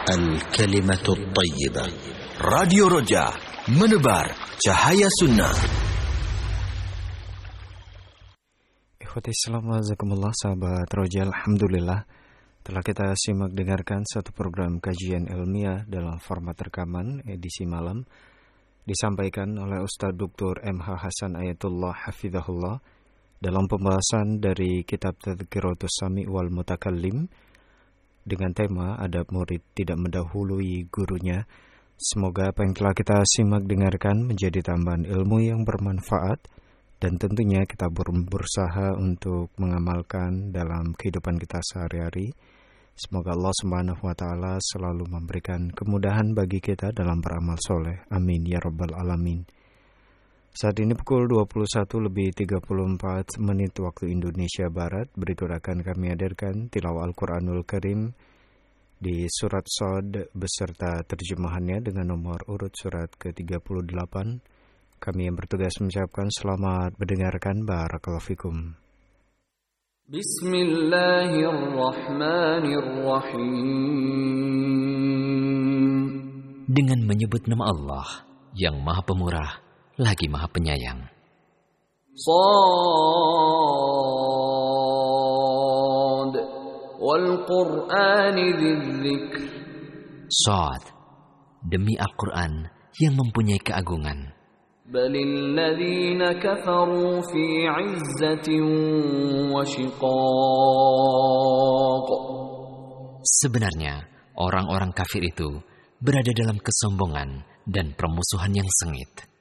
الكلمة الطيبة. راديو Roja, menebar cahaya sunnah. Ikhwati Islam, wajazakumullah, sahabat Roja. Alhamdulillah telah kita simak dengarkan satu program kajian ilmiah dalam format rekaman edisi malam, disampaikan oleh Ustadz Dr. M.H. Hasan Ayatullah Hafizahullah dalam pembahasan dari kitab Tadhkiratus Sami' wal Mutakallim dengan tema adab murid tidak mendahului gurunya. Semoga apa yang telah kita simak dengarkan menjadi tambahan ilmu yang bermanfaat dan tentunya kita berusaha untuk mengamalkan dalam kehidupan kita sehari-hari. Semoga Allah Subhanahu wa taala selalu memberikan kemudahan bagi kita dalam beramal soleh. Amin ya rabbal alamin. Saat ini pukul 21:34 waktu Indonesia Barat. Berikut akan kami hadirkan tilawah Al-Quranul Karim di surat Shad beserta terjemahannya dengan nomor urut surat ke-38. Kami yang bertugas mengucapkan selamat mendengarkan. Barakallahu fikum. Bismillahirrahmanirrahim. Dengan menyebut nama Allah yang Maha Pemurah lagi Maha Penyayang. Shad wal Qur'ani dzikr. Shad, demi Al-Qur'an yang mempunyai keagungan. Balil ladzina kafaru fi 'izzatin wa shiqaq. Sebenarnya orang-orang kafir itu berada dalam kesombongan dan permusuhan yang sengit.